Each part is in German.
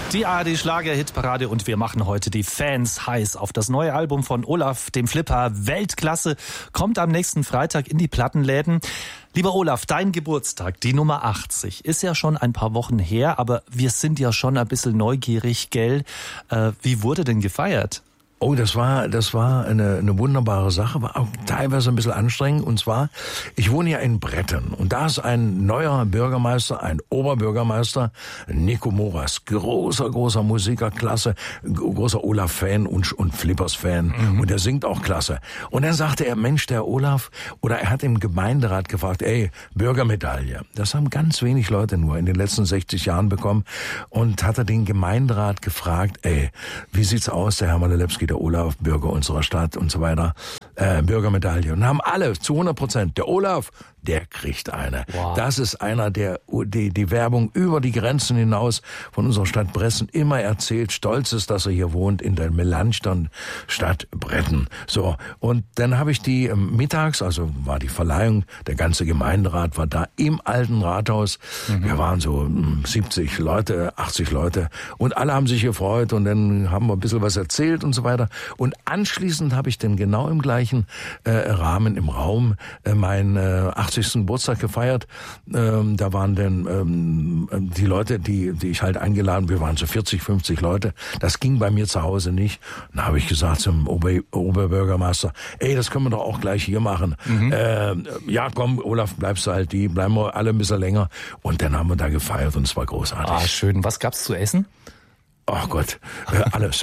Die ARD-Schlager-Hitparade und wir machen heute die Fans heiß auf das neue Album von Olaf, dem Flipper. Weltklasse, kommt am nächsten Freitag in die Plattenläden. Lieber Olaf, dein Geburtstag, die Nummer 80, ist ja schon ein paar Wochen her, aber wir sind ja schon ein bisschen neugierig, gell? Wie wurde denn gefeiert? Oh, das war eine wunderbare Sache, war auch teilweise ein bisschen anstrengend. Und zwar, ich wohne ja in Bretten und da ist ein neuer Bürgermeister, ein Oberbürgermeister, Nico Moras, großer Musiker, klasse, großer Olaf-Fan und Flippers-Fan. Mhm. Und der singt auch klasse. Und dann sagte er, Mensch, der Olaf, oder er hat im Gemeinderat gefragt, Bürgermedaille. Das haben ganz wenig Leute nur in den letzten 60 Jahren bekommen. Und hat er den Gemeinderat gefragt, wie sieht's aus, der Herr Malalewski, der Olaf, Bürger unserer Stadt und so weiter, Bürgermedaille. Und haben alle zu 100%, der Olaf, der kriegt eine. Wow. Das ist einer, der die Werbung über die Grenzen hinaus von unserer Stadt Bressen immer erzählt, stolz ist, dass er hier wohnt in der melanchtern Stadt Bretten. So, und dann habe ich die mittags, also war die Verleihung, der ganze Gemeinderat war da im alten Rathaus. Mhm. Wir waren so 70 Leute, 80 Leute und alle haben sich gefreut und dann haben wir ein bisschen was erzählt und so weiter. Und anschließend habe ich dann genau im gleichen Rahmen, im Raum, meinen 80. Geburtstag gefeiert. Da waren dann die Leute, die ich halt eingeladen, wir waren so 40, 50 Leute. Das ging bei mir zu Hause nicht. Dann habe ich gesagt zum Oberbürgermeister, das können wir doch auch gleich hier machen. Mhm. Ja, komm, Olaf, bleibst du halt bleiben wir alle ein bisschen länger. Und dann haben wir da gefeiert und es war großartig. Ah, schön. Was gab's zu essen? Ach Gott, alles.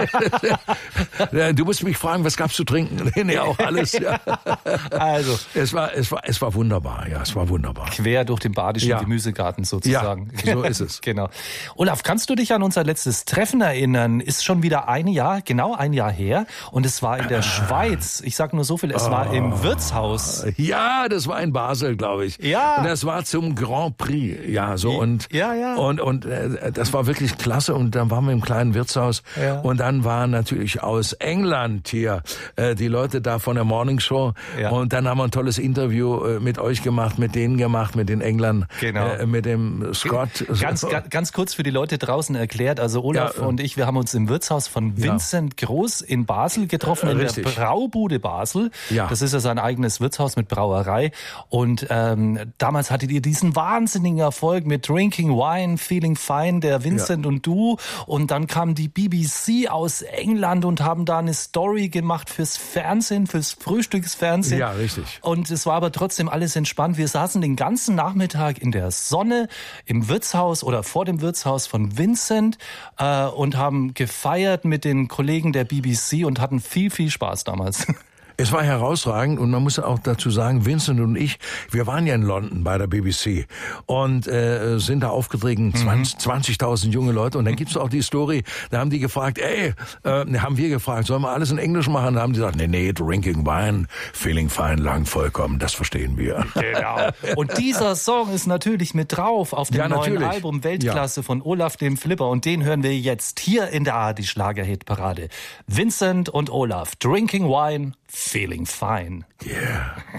Du musst mich fragen, was gab's zu trinken? Nee, auch alles. Ja. Also. Es war wunderbar, ja, es war wunderbar. Quer durch den badischen Gemüsegarten sozusagen. Ja, so ist es. Genau. Olaf, kannst du dich an unser letztes Treffen erinnern? Ist schon wieder ein Jahr her und es war in der Schweiz. Ich sag nur so viel, es war im Wirtshaus. Ja, das war in Basel, glaube ich. Ja. Und das war zum Grand Prix, ja, so und ja. Und das war wirklich klasse und dann waren wir im kleinen Wirtshaus und dann waren natürlich aus England hier die Leute da von der Morning Show und dann haben wir ein tolles Interview mit euch gemacht, mit denen gemacht, mit den Engländern, mit dem Scott. Ganz kurz für die Leute draußen erklärt, also Olaf und ich, wir haben uns im Wirtshaus von Vincent Groß in Basel getroffen, in der Braubude Basel. Ja. Das ist ja sein eigenes Wirtshaus mit Brauerei und damals hattet ihr diesen wahnsinnigen Erfolg mit Drinking Wine, Feeling Fine, der Vincent und du. Und dann kam die BBC aus England und haben da eine Story gemacht fürs Fernsehen, fürs Frühstücksfernsehen. Ja, richtig. Und es war aber trotzdem alles entspannt. Wir saßen den ganzen Nachmittag in der Sonne im Wirtshaus oder vor dem Wirtshaus von Vincent und haben gefeiert mit den Kollegen der BBC und hatten viel, viel Spaß damals. Es war herausragend und man muss auch dazu sagen, Vincent und ich, wir waren ja in London bei der BBC und sind da aufgetreten, 20.000 junge Leute und dann gibt's auch die Story, da haben die gefragt, haben wir gefragt, sollen wir alles in Englisch machen? Da haben die gesagt, nee, Drinking Wine, Feeling Fine, lang vollkommen, das verstehen wir. Genau. Und dieser Song ist natürlich mit drauf auf dem neuen Album Weltklasse von Olaf, dem Flipper und den hören wir jetzt hier in der ARD Schlager-Hitparade. Vincent und Olaf, Drinking Wine, Feeling Fine. Yeah.